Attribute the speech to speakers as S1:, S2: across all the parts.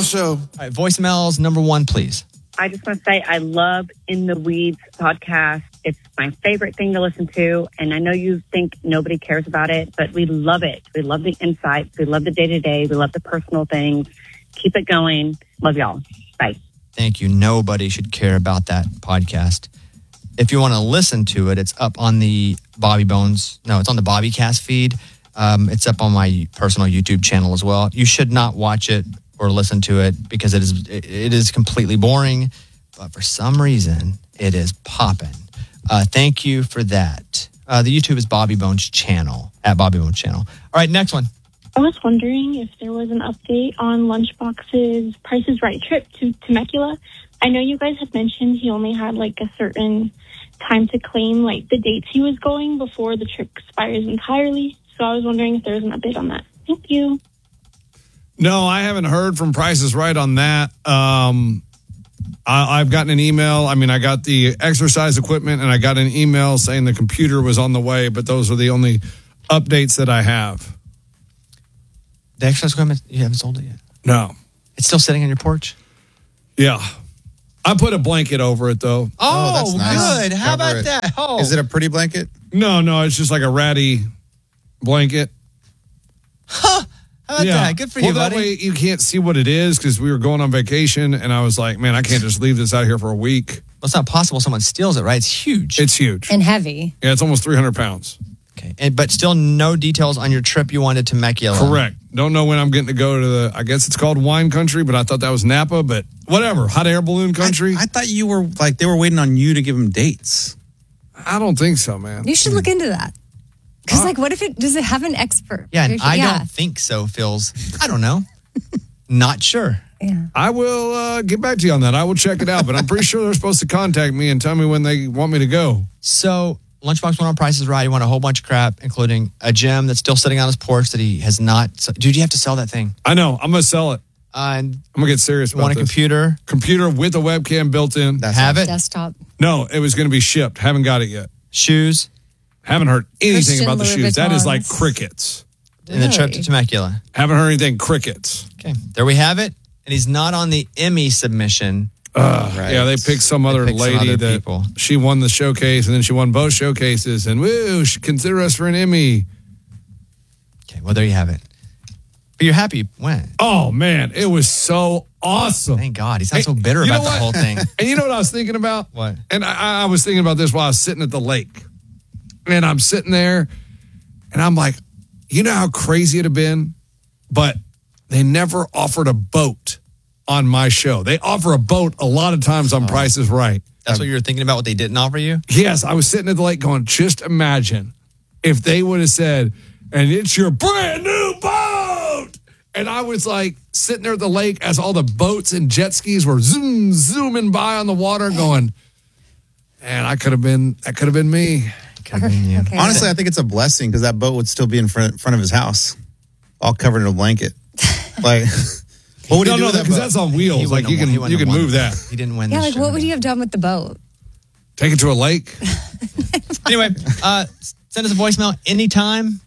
S1: show.
S2: All right, voicemails number 1, please.
S3: I just want to say I love In the Weeds podcast. It's my favorite thing to listen to. And I know you think nobody cares about it, but we love it. We love the insights. We love the day-to-day. We love the personal things. Keep it going. Love y'all. Bye.
S2: Thank you. Nobody should care about that podcast. If you want to listen to it, it's up on the Bobby Bones. No, it's on the Bobbycast feed. It's up on my personal YouTube channel as well. You should not watch it or listen to it because it is completely boring. But for some reason, it is popping. Thank you for that. The YouTube is Bobby Bones channel, at Bobby Bones channel. All right, next one.
S4: I was wondering if there was an update on Lunchbox's Price is Right trip to Temecula. I know you guys had mentioned he only had like a certain time to claim like the dates he was going before the trip expires entirely. So I was wondering if there was an update on that. Thank you.
S5: No, I haven't heard from Price is Right on that. I've gotten an email. I mean, I got the exercise equipment and I got an email saying the computer was on the way, but those are the only updates that I have.
S2: The exercise equipment, you haven't sold it yet?
S5: No.
S2: It's still sitting on your porch?
S5: Yeah. I put a blanket over it, though.
S2: Oh,
S1: that's nice.
S2: good. How
S1: Cover
S2: about
S1: it.
S2: that? Oh.
S1: Is it a pretty blanket?
S5: No, it's just like a ratty blanket.
S2: How about that? Good for you,
S5: that
S2: buddy.
S5: way you can't see what it is because we were going on vacation and I was like, man, I can't just leave this out here for a week.
S2: Well, it's not possible someone steals it, right? It's huge.
S5: It's huge.
S6: And heavy.
S5: Yeah, it's almost 300 pounds.
S2: Okay. But still no details on your trip you wanted to Temecula.
S5: Correct. Don't know when I'm getting to go to I guess it's called wine country, but I thought that was Napa, but whatever. Hot air balloon country.
S7: I thought you were like, they were waiting on you to give them dates.
S5: I don't think so, man.
S6: You should look into that. Because, like, what if does it have an expert?
S2: Yeah, and I don't think so, Phil's. I don't know. Not sure.
S6: Yeah.
S5: I will get back to you on that. I will check it out, but I'm pretty sure they're supposed to contact me and tell me when they want me to go.
S2: So, Lunchbox went on Price is Right. He won a whole bunch of crap, including a gem that's still sitting on his porch that he has not. Dude, you have to sell that thing.
S5: I know. I'm going to sell it.
S2: And
S5: I'm going to get serious about
S2: want a
S5: this.
S2: computer
S5: with a webcam built in.
S2: Have it?
S6: Desktop.
S5: No, it was going to be shipped. Haven't got it yet.
S2: Shoes.
S5: Haven't heard anything
S6: Christian
S5: about the
S6: Louis
S5: shoes. That is
S6: Vuittons.
S5: like crickets.
S2: And the trip to Temecula.
S5: Haven't heard anything. Crickets.
S2: Okay. There we have it. And he's not on the Emmy submission.
S1: Right.
S5: Yeah, they picked some other lady that
S2: people.
S5: She won the showcase and then she won both showcases and woo, consider us for an Emmy.
S2: Okay, well, there you have it. But you're happy you went.
S5: Oh, man, it was so awesome.
S2: Thank God. He sounds so bitter
S5: you know
S2: about the
S5: what?
S2: whole thing.
S5: And you know what I was thinking about?
S2: What?
S5: And I was thinking about this while I was sitting at the lake. And I'm sitting there and I'm like, you know how crazy it'd have been? But they never offered a boat on my show. They offer a boat a lot of times on Price is Right.
S2: That's what you were thinking about, what they didn't offer you?
S5: Yes, I was sitting at the lake going, just imagine if they would have said, and it's your brand new boat. And I was like sitting there at the lake as all the boats and jet skis were zooming by on the water going, and that could have been me.
S2: Could have been you.
S6: Okay.
S7: Honestly, I think it's a blessing because that boat would still be in front of his house, all covered in a blanket. Like, what would he do with that
S5: because
S7: boat?
S5: that's on wheels.
S2: He
S5: Like
S2: wouldn't
S5: you
S2: have
S5: can
S2: won-
S5: you can
S2: won.
S5: move that.
S2: He didn't win
S6: Yeah,
S2: this
S6: like,
S2: show.
S6: what would you have done with the boat?
S5: Take it to a lake.
S2: Anyway, send us a voicemail anytime.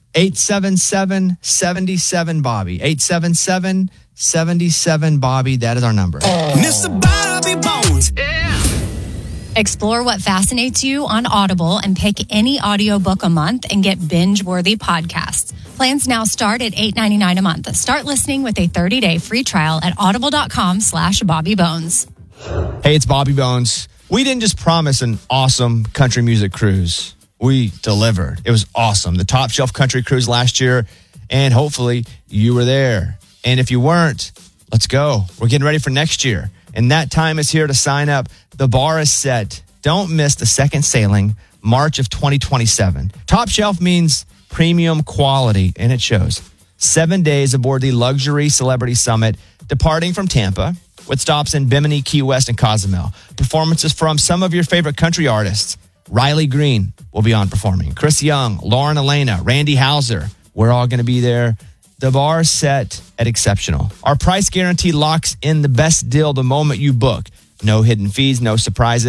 S2: 877-77-Bobby. 877-77-Bobby. That is our number.
S8: Mr. Bobby Bones.
S6: Explore what fascinates you on Audible and pick any audiobook a month and get binge-worthy podcasts. Plans now start at $8.99 a month. Start listening with a 30-day free trial at audible.com/BobbyBones.
S2: Hey, it's Bobby Bones. We didn't just promise an awesome country music cruise. We delivered. It was awesome. The Top Shelf Country Cruise last year, and hopefully you were there. And if you weren't, let's go. We're getting ready for next year. And that time is here to sign up. The bar is set. Don't miss the second sailing, March of 2027. Top Shelf means premium quality, and it shows. 7 days aboard the Luxury Celebrity Summit, departing from Tampa, with stops in Bimini, Key West, and Cozumel. Performances from some of your favorite country artists. Riley Green will be on performing. Chris Young, Lauren Elena, Randy Houser. We're all going to be there. The bar is set at exceptional. Our price guarantee locks in the best deal the moment you book. No hidden fees, no surprises.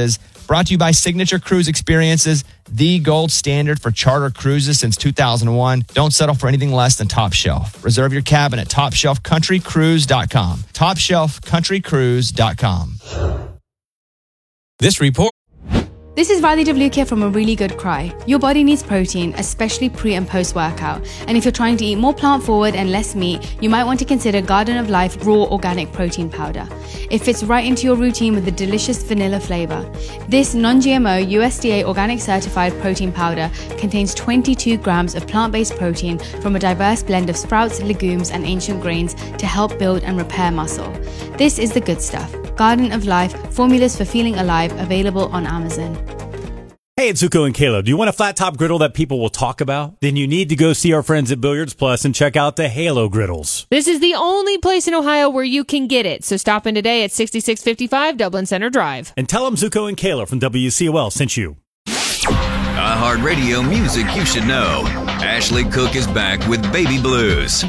S2: Brought to you by Signature Cruise Experiences, the gold standard for charter cruises since 2001. Don't settle for anything less than Top Shelf. Reserve your cabin at TopShelfCountryCruise.com. TopShelfCountryCruise.com.
S1: This report.
S9: This is Riley DeVluke from A Really Good Cry. Your body needs protein, especially pre and post workout. And if you're trying to eat more plant forward and less meat, you might want to consider Garden of Life Raw Organic Protein Powder. It fits right into your routine with a delicious vanilla flavor. This non-GMO USDA organic certified protein powder contains 22 grams of plant-based protein from a diverse blend of sprouts, legumes, and ancient grains to help build and repair muscle. This is the good stuff. Garden of Life, formulas for feeling alive, available on Amazon.
S10: Hey, it's Zuko and Kayla. Do you want a flat top griddle that people will talk about? Then you need to go see our friends at Billiards Plus and check out the Halo griddles.
S11: This is the only place in Ohio where you can get it. So stop in today at 6655 Dublin Center Drive.
S10: And tell them Zuko and Kayla from WCOL sent you.
S12: iHeartRadio music you should know. Ashley Cook is back with Baby Blues.